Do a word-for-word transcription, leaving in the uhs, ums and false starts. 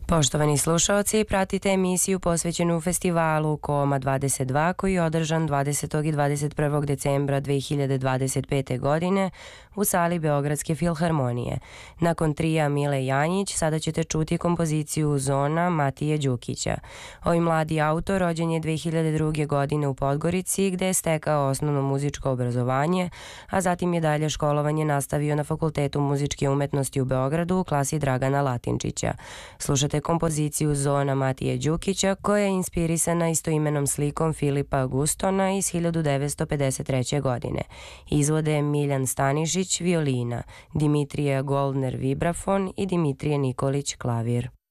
Poštovani slušaoci, pratite emisiju posvećenu festivalu Koma dvadeset dva koji je održan dvadesetog i dvadeset prvog decembra dve hiljade dvadeset pete. godine u sali Beogradske filharmonije. Nakon trija Mile Janjić, sada ćete čuti kompoziciju Zona Matije Đukića. Ovaj mladi autor rođen je dve hiljade druge. godine u Podgorici, gde je stekao osnovno muzičko obrazovanje, a zatim je dalje školovanje nastavio na Fakultetu muzičke umetnosti u Beogradu u klasi Dragana Latinčića. Slušate kompoziciju Zona Matije Đukića, koja je inspirisana istoimenom slikom Filipa Gustona iz hiljadu devetsto pedeset treće. godine. Izvode Miljan Stanišić, violina, Dimitrije Goldner, vibrafon i Dimitrije Nikolić, klavir.